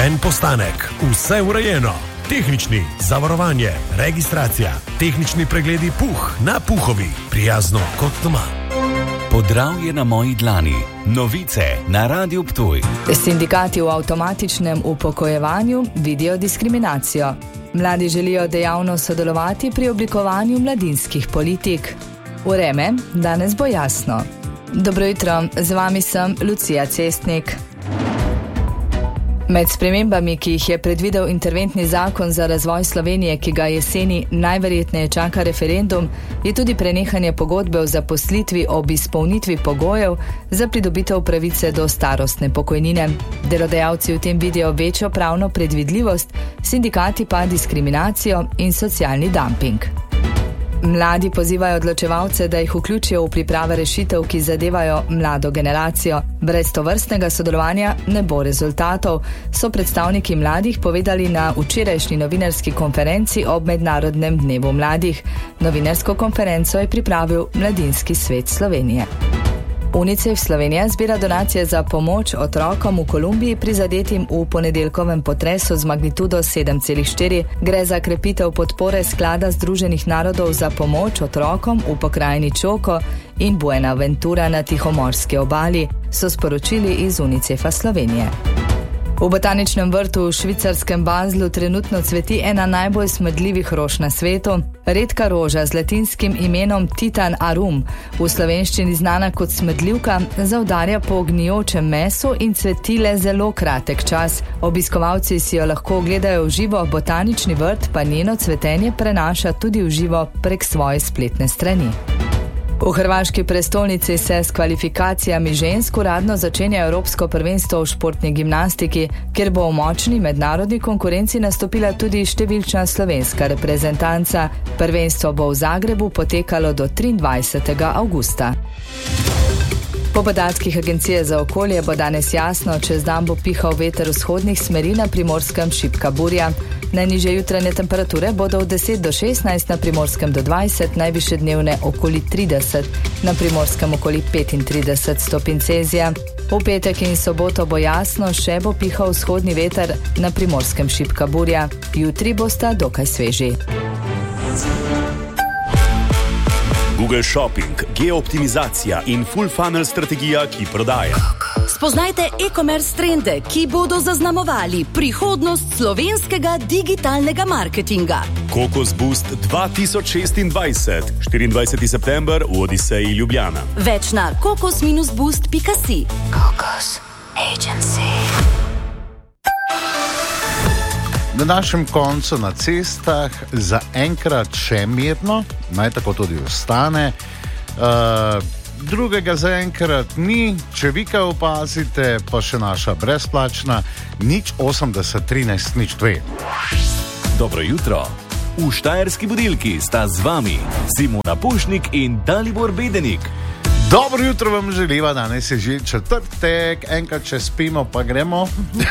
En postanek, vse urejeno. Tehnični, zavarovanje, registracija, tehnični pregledi Puh na Puhovi, prijazno kot doma. Podravje na moji dlani, novice na Radiu Ptuj. Sindikati v avtomatičnem upokojevanju vidijo diskriminacijo. Mladi želijo dejavno sodelovati pri oblikovanju mladinskih politik. Vreme, danes bo jasno. Dobro jutro, z vami sem Lucija Cestnik. Med spremembami, ki jih je predvidel interventni zakon za razvoj Slovenije, ki ga jeseni najverjetneje čaka referendum, je tudi prenehanje pogodbe o zaposlitvi ob izpolnitvi pogojev za pridobitev pravice do starostne pokojnine. Delodajalci v tem vidijo večjo pravno predvidljivost, sindikati pa diskriminacijo in socialni dumping. Mladi pozivajo odločevalce, da jih vključijo v priprave rešitev, ki zadevajo mlado generacijo. Brez tovrstnega sodelovanja ne bo rezultatov, so predstavniki mladih povedali na včerajšnji novinarski konferenci ob Mednarodnem dnevu mladih. Novinarsko konferenco je pripravil Mladinski svet Slovenije. UNICEF Slovenija zbira donacije za pomoč otrokom v Kolumbiji prizadetim v ponedeljkovem potresu z magnitudo 7,4. Gre za krepitev podpore Sklada Združenih narodov za pomoč otrokom v pokrajini Čoko in Buenaventura na Tihomorski obali, so sporočili iz UNICEF-a Slovenije. V botaničnem vrtu v švicarskem Baslu trenutno cveti ena najbolj smrdljivih rož na svetu. Redka roža z latinskim imenom Titan arum, v slovenščini znana kot smrdljivka, zaudarja po gnijočem mesu in cveti le zelo kratek čas. Obiskovalci si jo lahko ogledajo v živo, botanični vrt pa njeno cvetenje prenaša tudi v živo prek svoje spletne strani. V hrvaški prestolnici se s kvalifikacijami žensk uradno začenja Evropsko prvenstvo v športni gimnastiki, kjer bo v močni mednarodni konkurenci nastopila tudi številčna slovenska reprezentanca. Prvenstvo bo v Zagrebu potekalo do 23. avgusta. Po podatkih Agencije za okolje bo danes jasno, čez dan bo pihal veter vzhodnih smeri, na Primorskem šibka burja. Najnižje jutranje temperature bodo od 10 do 16, na Primorskem do 20, najvišje dnevne okoli 30, na Primorskem okoli 35 stopinj Celzija. V petek in soboto bo jasno, še bo pihal vzhodni veter, na Primorskem šibka burja. Jutri bosta dokaj sveži. Google Shopping, geooptimizacija in full funnel strategija, ki prodaja. Spoznajte e-commerce trende, ki bodo zaznamovali prihodnost slovenskega digitalnega marketinga. Kokos Boost 2026, 24. september v Odiseji Ljubljana. Več na kokos-boost.si. Kokos Agency. Na našem koncu na cestah zaenkrat še mirno, naj tako tudi ostane. Drugega zaenkrat ni, če vi kaj opazite, pa še naša brezplačna 080 13 02. Dobro jutro. V Štajerski budilki sta z vami Simona Pušnik in Dalibor Bedenik. Dobro jutro vam želiva, danes je že četrtek, enkrat če spimo, pa gremo.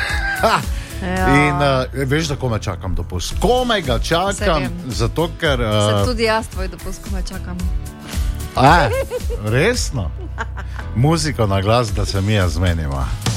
In veš, da komaj čakam dopust. Komaj ga čakam, zato ker... Se tudi jaz tvoj dopust komaj čakam. Resno? Muziko na glas, da se mi zmenimo.